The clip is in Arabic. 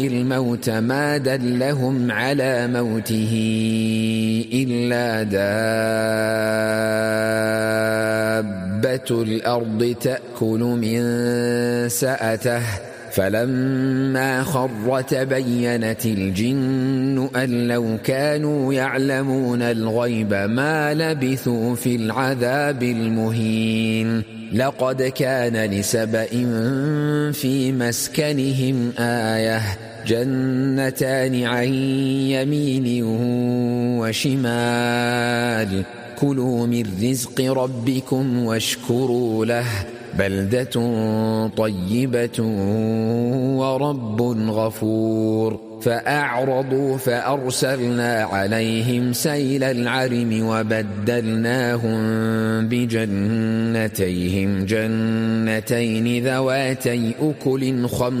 الموت ما دلهم على موته إلا دابة الأرض تأكل من سأته فلما خر تبينت الجن أن لو كانوا يعلمون الغيب ما لبثوا في العذاب المهين لقد كان لسبإ في مسكنهم آية جنتان عن يمين وشمال كلوا من رزق ربكم واشكروا له بلدة طيبة ورب غفور فأعرضوا فأرسلنا عليهم سيل العرم وبدلناهم بجنتيهم جنتين ذواتي أكل خمر